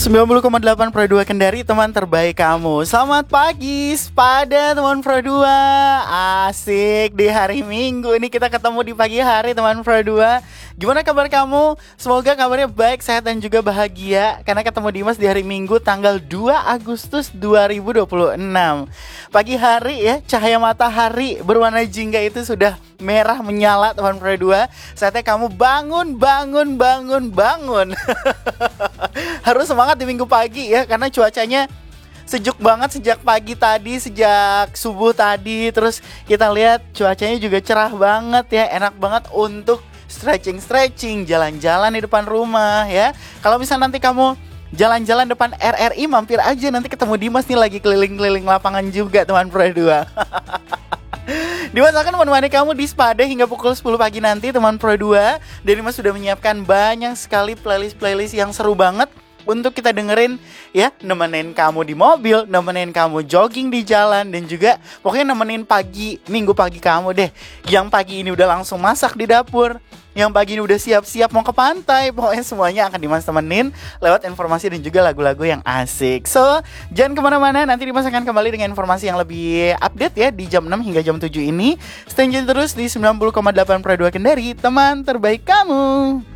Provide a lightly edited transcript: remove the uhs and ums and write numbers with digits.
90,8 Pro 2 Kendari, teman terbaik kamu. Selamat pagi, sepada teman Pro 2. Asik, di hari Minggu ini kita ketemu di pagi hari teman Pro 2. Gimana kabar kamu? Semoga kabarnya baik, sehat dan juga bahagia. Karena ketemu Dimas di hari Minggu tanggal 2 Agustus 2026. Pagi hari ya, cahaya matahari berwarna jingga itu sudah merah menyala teman Pro 2. Saatnya kamu bangun. Harus semangat di Minggu pagi ya, karena cuacanya sejuk banget sejak pagi tadi, sejak subuh tadi. Terus kita lihat cuacanya juga cerah banget ya, enak banget untuk stretching, jalan-jalan di depan rumah ya. Kalau misalnya nanti kamu jalan-jalan depan RRI, mampir aja, nanti ketemu Dimas nih lagi keliling-keliling lapangan juga teman Pro 2. Dimas akan menemani kamu di Spada hingga pukul 10 pagi nanti teman Pro 2. Dan Dimas sudah menyiapkan banyak sekali playlist yang seru banget untuk kita dengerin ya, nemenin kamu di mobil, nemenin kamu jogging di jalan, dan juga pokoknya nemenin minggu pagi kamu deh. Yang pagi ini udah langsung masak di dapur, yang pagi ini udah siap-siap mau ke pantai. Pokoknya semuanya akan Dimas temenin lewat informasi dan juga lagu-lagu yang asik. So, jangan kemana-mana, nanti Dimas akan kembali dengan informasi yang lebih update ya di jam 6 hingga jam 7 ini. Stay tune terus di 90,8 Pro 2 Kendari, teman terbaik kamu.